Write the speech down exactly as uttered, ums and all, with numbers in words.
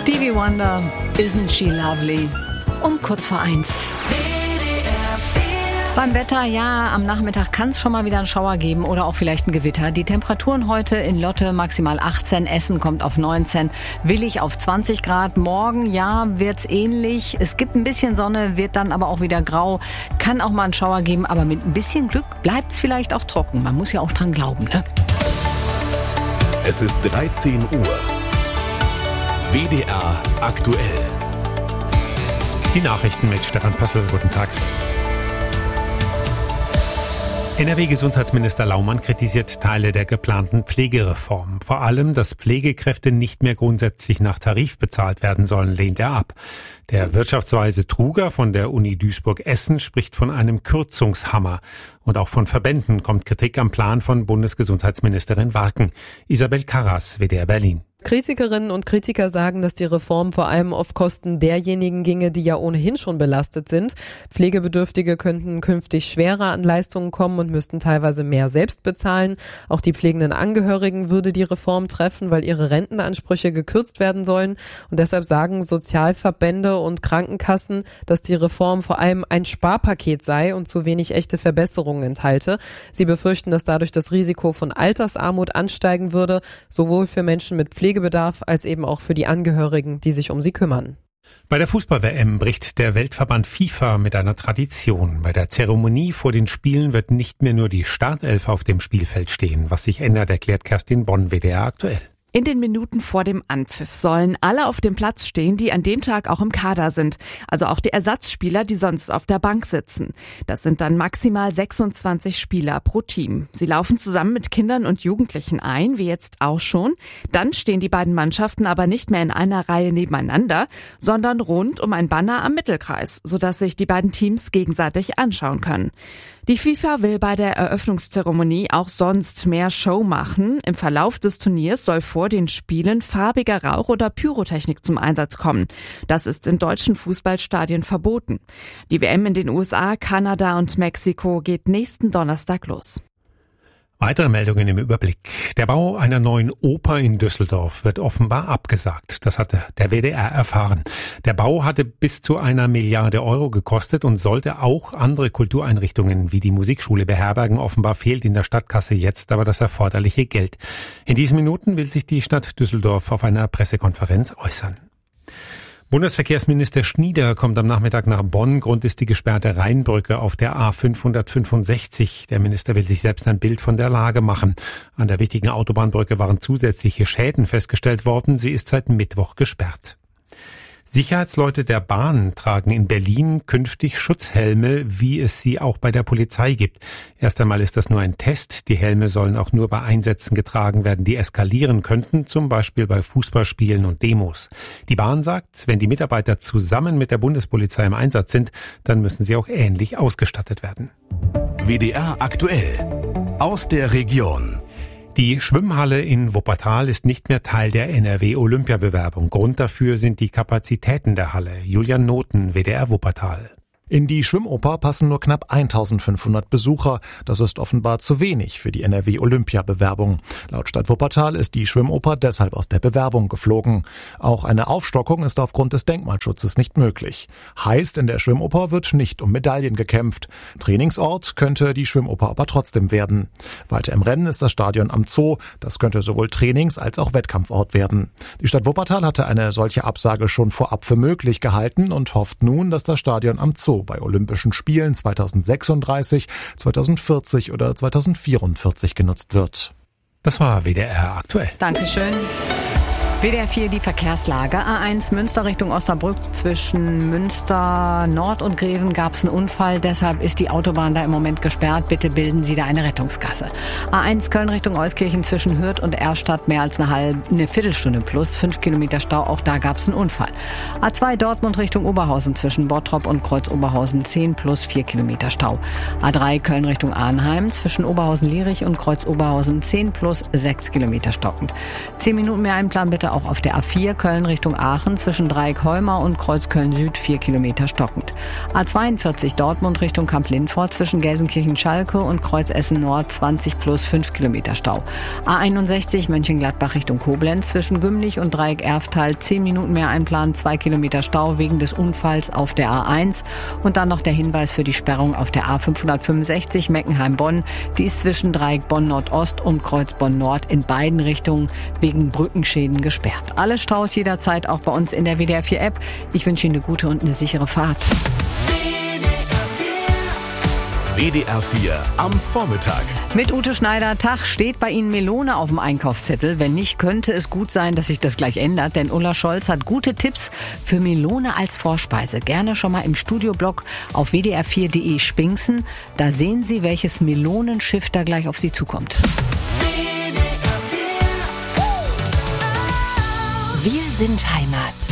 Stevie Wonder, Isn't She Lovely? Um kurz vor eins. Beim Wetter, ja, am Nachmittag kann es schon mal wieder einen Schauer geben oder auch vielleicht ein Gewitter. Die Temperaturen heute in Lotte maximal achtzehn, Essen kommt auf neunzehn, Willich auf zwanzig Grad. Morgen, ja, wird's ähnlich. Es gibt ein bisschen Sonne, wird dann aber auch wieder grau. Kann auch mal einen Schauer geben, aber mit ein bisschen Glück bleibt's vielleicht auch trocken. Man muss ja auch dran glauben, ne? Es ist dreizehn Uhr. W D R aktuell. Die Nachrichten mit Stefan Pössl. Guten Tag. N R W-Gesundheitsminister Laumann kritisiert Teile der geplanten Pflegereform. Vor allem, dass Pflegekräfte nicht mehr grundsätzlich nach Tarif bezahlt werden sollen, lehnt er ab. Der Wirtschaftsweise Truger von der Uni Duisburg-Essen spricht von einem Kürzungshammer. Und auch von Verbänden kommt Kritik am Plan von Bundesgesundheitsministerin Warken. Isabel Karras, W D R Berlin. Kritikerinnen und Kritiker sagen, dass die Reform vor allem auf Kosten derjenigen ginge, die ja ohnehin schon belastet sind. Pflegebedürftige könnten künftig schwerer an Leistungen kommen und müssten teilweise mehr selbst bezahlen. Auch die pflegenden Angehörigen würde die Reform treffen, weil ihre Rentenansprüche gekürzt werden sollen. Und deshalb sagen Sozialverbände und Krankenkassen, dass die Reform vor allem ein Sparpaket sei und zu wenig echte Verbesserungen enthalte. Sie befürchten, dass dadurch das Risiko von Altersarmut ansteigen würde, sowohl für Menschen mit Pflegebedarf als eben auch für die Angehörigen, die sich um sie kümmern. Bei der Fußball-W M bricht der Weltverband FIFA mit einer Tradition. Bei der Zeremonie vor den Spielen wird nicht mehr nur die Startelf auf dem Spielfeld stehen. Was sich ändert, erklärt Kerstin Bonn, W D R aktuell. In den Minuten vor dem Anpfiff sollen alle auf dem Platz stehen, die an dem Tag auch im Kader sind. Also auch die Ersatzspieler, die sonst auf der Bank sitzen. Das sind dann maximal sechsundzwanzig Spieler pro Team. Sie laufen zusammen mit Kindern und Jugendlichen ein, wie jetzt auch schon. Dann stehen die beiden Mannschaften aber nicht mehr in einer Reihe nebeneinander, sondern rund um ein Banner am Mittelkreis, sodass sich die beiden Teams gegenseitig anschauen können. Die FIFA will bei der Eröffnungszeremonie auch sonst mehr Show machen. Im Verlauf des Turniers soll vor den Spielen farbiger Rauch oder Pyrotechnik zum Einsatz kommen. Das ist in deutschen Fußballstadien verboten. Die W M in den U S A, Kanada und Mexiko geht nächsten Donnerstag los. Weitere Meldungen im Überblick. Der Bau einer neuen Oper in Düsseldorf wird offenbar abgesagt. Das hatte der W D R erfahren. Der Bau hatte bis zu einer Milliarde Euro gekostet und sollte auch andere Kultureinrichtungen wie die Musikschule beherbergen. Offenbar fehlt in der Stadtkasse jetzt aber das erforderliche Geld. In diesen Minuten will sich die Stadt Düsseldorf auf einer Pressekonferenz äußern. Bundesverkehrsminister Schnieder kommt am Nachmittag nach Bonn. Grund ist die gesperrte Rheinbrücke auf der A fünfhundertfünfundsechzig. Der Minister will sich selbst ein Bild von der Lage machen. An der wichtigen Autobahnbrücke waren zusätzliche Schäden festgestellt worden. Sie ist seit Mittwoch gesperrt. Sicherheitsleute der Bahn tragen in Berlin künftig Schutzhelme, wie es sie auch bei der Polizei gibt. Erst einmal ist das nur ein Test. Die Helme sollen auch nur bei Einsätzen getragen werden, die eskalieren könnten, zum Beispiel bei Fußballspielen und Demos. Die Bahn sagt, wenn die Mitarbeiter zusammen mit der Bundespolizei im Einsatz sind, dann müssen sie auch ähnlich ausgestattet werden. W D R aktuell. Aus der Region. Die Schwimmhalle in Wuppertal ist nicht mehr Teil der N R W-Olympiabewerbung. Grund dafür sind die Kapazitäten der Halle. Julian Noten, W D R Wuppertal. In die Schwimmoper passen nur knapp eintausendfünfhundert Besucher. Das ist offenbar zu wenig für die N R W-Olympiabewerbung. Laut Stadt Wuppertal ist die Schwimmoper deshalb aus der Bewerbung geflogen. Auch eine Aufstockung ist aufgrund des Denkmalschutzes nicht möglich. Heißt, in der Schwimmoper wird nicht um Medaillen gekämpft. Trainingsort könnte die Schwimmoper aber trotzdem werden. Weiter im Rennen ist das Stadion am Zoo. Das könnte sowohl Trainings- als auch Wettkampfort werden. Die Stadt Wuppertal hatte eine solche Absage schon vorab für möglich gehalten und hofft nun, dass das Stadion am Zoo bei Olympischen Spielen zweitausendsechsunddreißig, zweitausendvierzig oder zweitausendvierundvierzig genutzt wird. Das war W D R aktuell. Dankeschön. W D R vier, die Verkehrslage. A eins Münster Richtung Osnabrück. Zwischen Münster Nord und Greven gab es einen Unfall. Deshalb ist die Autobahn da im Moment gesperrt. Bitte bilden Sie da eine Rettungsgasse. A eins Köln Richtung Euskirchen zwischen Hürth und Erstadt mehr als eine halbe, eine Viertelstunde plus. Fünf Kilometer Stau. Auch da gab es einen Unfall. A zwei Dortmund Richtung Oberhausen zwischen Bottrop und Kreuz Oberhausen zehn plus vier Kilometer Stau. A drei Köln Richtung Arnheim zwischen Oberhausen-Lierich und Kreuz Oberhausen zehn plus sechs Kilometer stockend. Zehn Minuten mehr Einplan bitte Oder auch auf der A vier Köln Richtung Aachen zwischen Dreieck-Holmer und Kreuz Köln-Süd vier Kilometer stockend. A zweiundvierzig Dortmund Richtung Kamp-Lindfort zwischen Gelsenkirchen-Schalke und Kreuz Essen-Nord zwanzig plus fünf Kilometer Stau. A einundsechzig Mönchengladbach Richtung Koblenz zwischen Gümlich und Dreieck-Erftal zehn Minuten mehr einplanen, zwei Kilometer Stau wegen des Unfalls auf der A eins. Und dann noch der Hinweis für die Sperrung auf der A fünfhundertfünfundsechzig Meckenheim-Bonn. Die ist zwischen Dreieck Bonn-Nordost und Kreuz Bonn-Nord in beiden Richtungen wegen Brückenschäden gesperrt. Alle Staus jederzeit auch bei uns in der W D R vier App. Ich wünsche Ihnen eine gute und eine sichere Fahrt. W D R vier am Vormittag. Mit Ute Schneider. Tag, steht bei Ihnen Melone auf dem Einkaufszettel? Wenn nicht, könnte es gut sein, dass sich das gleich ändert, denn Ulla Scholz hat gute Tipps für Melone als Vorspeise. Gerne schon mal im Studioblog auf w d r vier punkt de spinksen. Da sehen Sie, welches Melonenschiff da gleich auf Sie zukommt. Wir sind Heimat.